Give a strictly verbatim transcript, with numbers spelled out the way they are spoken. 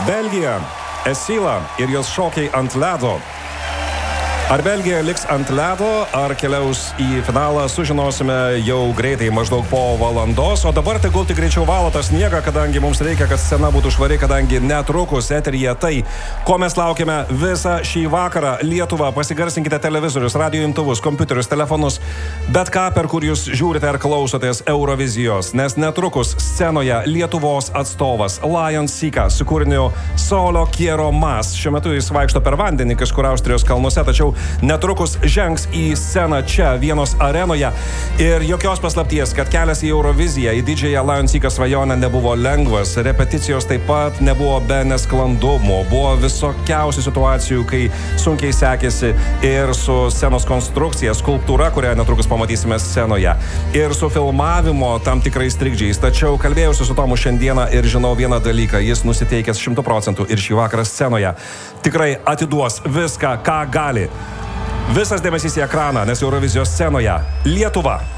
Belgija, Esila ir jos šokiai ant ledo. Ar Belgija liks ant ledo, ar keliaus į finalą, sužinosime jau greitai, maždaug po valandos. O dabar tegul tik greičiau valo tą sniegą, kadangi mums reikia, kad scena būtų švari, kadangi netrukus eteryje tai, ko mes laukiame visą šį vakarą. Lietuva, pasigarsinkite televizorius, radio imtuvus, kompiuterius, telefonus, bet ką, per kur jūs žiūrite ar klausotės Eurovizijos, nes netrukus scenoje Lietuvos atstovas Lion Sika su kūriniu Solo Quiero Más. Šiuo metu jis vaikšto per vandenį kažkur Austrijos kalnuose, tačiau netrukus žengs į sceną čia, Vienos arenoje. Ir jokios paslapties, kad kelias į Euroviziją, į didžiąją Lion Sika svajonę nebuvo lengvas. Repeticijos taip pat nebuvo be nesklandumų. Buvo visokiausių situacijų, kai sunkiai sekėsi ir su scenos konstrukcija, skulptūra, kurią netrukus pamatysime scenoje, ir su filmavimo tam tikrais trikdžiais. Tačiau kalbėjausi su Tomu šiandieną ir žinau vieną dalyką. Jis nusiteikęs šimtų procentų ir šį vakarą scenoje tikrai atiduos viską, ką gali. Visas dėmesys į ekraną, nes Eurovizijos scenoje Lietuva.